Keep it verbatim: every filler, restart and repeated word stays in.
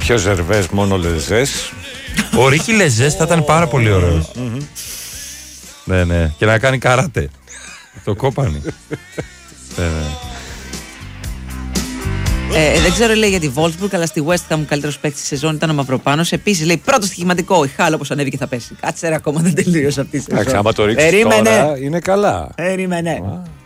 Όχι ο Ζερβές, μόνο Λεζές. Ο Ρίκι Λεζές θα ήταν πάρα πολύ ωραίος. Ναι, ναι. Και να κάνει καράτε. Το κόπανι. Ναι, ναι. Ε, δεν ξέρω, λέει, για τη Wolfsburg, αλλά στη West Ham ο καλύτερος παίκτης της σεζόν ήταν ο Μαυροπάνος. Επίσης, λέει, πρώτο στοιχηματικό. Η Χάλ όπως ανέβηκε θα πέσει. Κάτσε ρε, ακόμα δεν τελείωσε αυτή η σεζόν. Άμα το ρίξεις τώρα είναι καλά. Περίμενε.